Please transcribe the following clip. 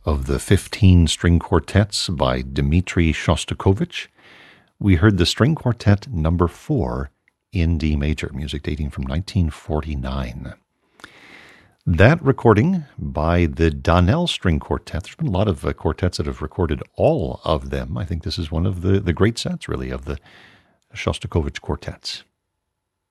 of the 15 string quartets by Dmitri Shostakovich. We heard the string quartet number 4 in D major, music dating from 1949. That recording by the Donnell String Quartet. There's been a lot of quartets that have recorded all of them. I think this is one of the great sets, really, of the Shostakovich quartets.